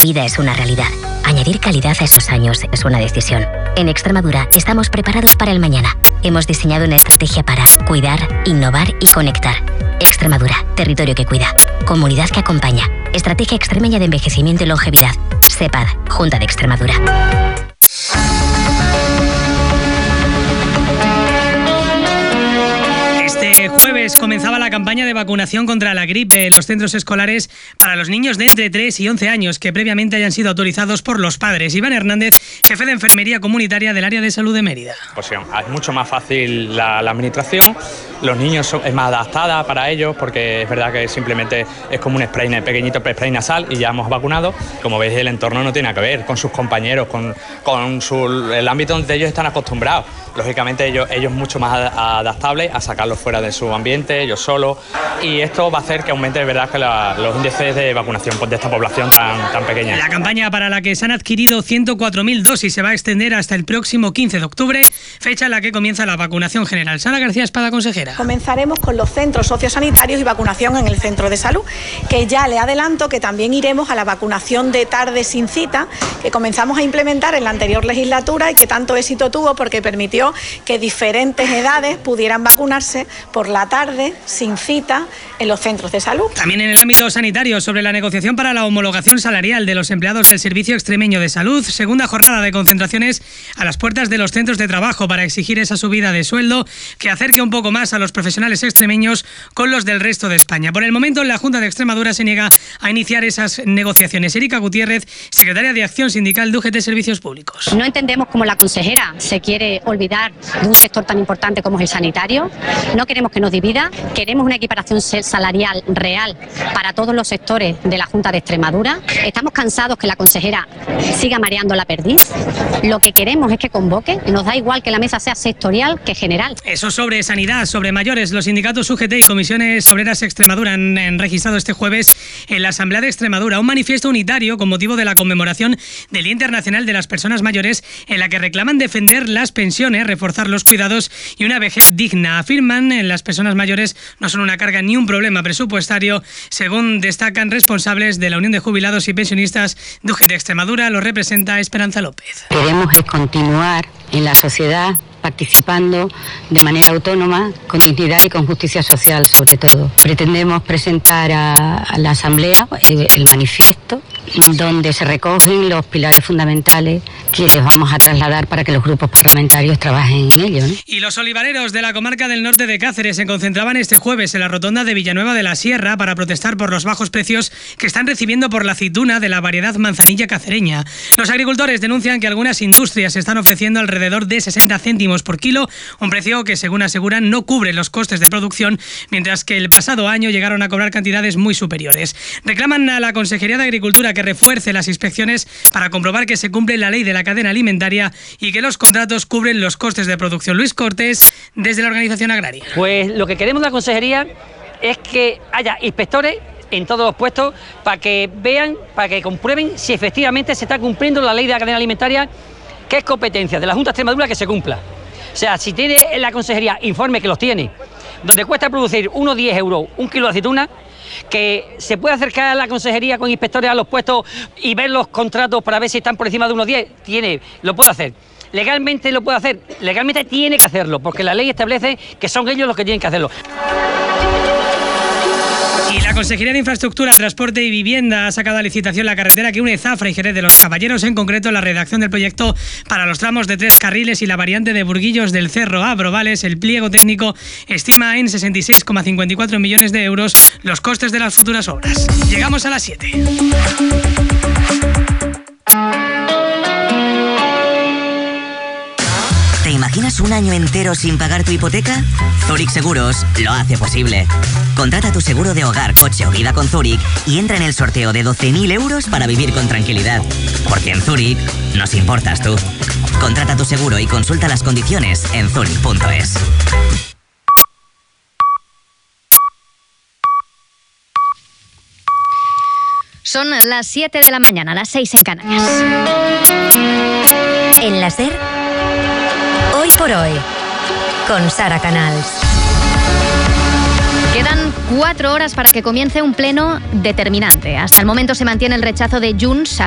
vida es una realidad. Añadir calidad a esos años es una decisión. En Extremadura estamos preparados para el mañana. Hemos diseñado una estrategia para cuidar, innovar y conectar. Extremadura, territorio que cuida. Comunidad que acompaña. Estrategia extremeña de envejecimiento y longevidad. CEPAD, Junta de Extremadura. Este jueves comenzaba la campaña de vacunación contra la gripe en los centros escolares para los niños de entre 3 y 11 años que previamente hayan sido autorizados por los padres. Iván Hernández, jefe de Enfermería Comunitaria del Área de Salud de Mérida. Pues es mucho más fácil la administración, los niños es más adaptada para ellos porque es verdad que simplemente es como un spray, un pequeñito spray nasal y ya hemos vacunado. Como veis, el entorno no tiene nada que ver con sus compañeros, con el ámbito donde ellos están acostumbrados. Lógicamente ellos mucho más adaptables a sacarlos fuera de su ambiente, ellos solos, y esto va a hacer que aumente de verdad que los índices de vacunación de esta población tan pequeña. La campaña para la que se han adquirido 104.000 dosis se va a extender hasta el próximo 15 de octubre, fecha en la que comienza la vacunación general. Sara García Espada, consejera. Comenzaremos con los centros sociosanitarios y vacunación en el centro de salud, que ya le adelanto que también iremos a la vacunación de tarde sin cita, que comenzamos a implementar en la anterior legislatura y que tanto éxito tuvo porque permitió que diferentes edades pudieran vacunarse por la tarde sin cita en los centros de salud. También en el ámbito sanitario, sobre la negociación para la homologación salarial de los empleados del Servicio Extremeño de Salud, segunda jornada de concentraciones a las puertas de los centros de trabajo para exigir esa subida de sueldo que acerque un poco más a los profesionales extremeños con los del resto de España. Por el momento, la Junta de Extremadura se niega a iniciar esas negociaciones. Erika Gutiérrez, secretaria de Acción Sindical de UGT Servicios Públicos. No entendemos cómo la consejera se quiere olvidar de un sector tan importante como es el sanitario. No queremos que nos divida, queremos una equiparación salarial real para todos los sectores de la Junta de Extremadura. Estamos cansados que la consejera siga mareando la perdiz. Lo que queremos es que convoque, nos da igual que la mesa sea sectorial que general. Eso sobre sanidad, sobre mayores. Los sindicatos UGT y Comisiones Obreras Extremadura han registrado este jueves en la Asamblea de Extremadura un manifiesto unitario con motivo de la conmemoración del Día Internacional de las Personas Mayores, en la que reclaman defender las pensiones, reforzar los cuidados y una vejez digna. Afirman que las personas mayores no son una carga ni un problema presupuestario, según destacan responsables de la Unión de Jubilados y Pensionistas de UGT Extremadura. Lo representa Esperanza López. Queremos continuar en la sociedad participando de manera autónoma, con dignidad y con justicia social sobre todo. Pretendemos presentar a la Asamblea el manifiesto donde se recogen los pilares fundamentales que les vamos a trasladar para que los grupos parlamentarios trabajen en ello, ¿no? Y los olivareros de la comarca del norte de Cáceres se concentraban este jueves en la rotonda de Villanueva de la Sierra para protestar por los bajos precios que están recibiendo por la aceituna de la variedad manzanilla cacereña. Los agricultores denuncian que algunas industrias están ofreciendo alrededor de 60 céntimos por kilo, un precio que, según aseguran, no cubre los costes de producción, mientras que el pasado año llegaron a cobrar cantidades muy superiores. Reclaman a la Consejería de Agricultura que refuerce las inspecciones para comprobar que se cumple la ley de la cadena alimentaria y que los contratos cubren los costes de producción. Luis Cortés, desde la Organización Agraria. Pues lo que queremos de la Consejería es que haya inspectores en todos los puestos para que vean, para que comprueben si efectivamente se está cumpliendo la ley de la cadena alimentaria, que es competencia de la Junta de Extremadura que se cumpla. O sea, si tiene en la Consejería informe, que los tiene, donde cuesta producir unos 10 euros un kilo de aceituna, que se puede acercar a la Consejería con inspectores a los puestos y ver los contratos para ver si están por encima de unos 10, lo puede hacer. Legalmente lo puede hacer, legalmente tiene que hacerlo, porque la ley establece que son ellos los que tienen que hacerlo. Y la Consejería de Infraestructura, Transporte y Vivienda ha sacado a licitación la carretera que une Zafra y Jerez de los Caballeros, en concreto la redacción del proyecto para los tramos de 3 carriles y la variante de Burguillos del Cerro a Brobales. El pliego técnico estima en 66,54 millones de euros los costes de las futuras obras. Llegamos a las 7. ¿Te imaginas un año entero sin pagar tu hipoteca? Zurich Seguros lo hace posible. Contrata tu seguro de hogar, coche o vida con Zurich y entra en el sorteo de 12.000 euros para vivir con tranquilidad. Porque en Zurich nos importas tú. Contrata tu seguro y consulta las condiciones en zurich.es. Son las 7 de la mañana, las 6 en Canarias. En la SER, Hoy por Hoy, con Sara Canals. Quedan 4 horas para que comience un pleno determinante. Hasta el momento se mantiene el rechazo de Junts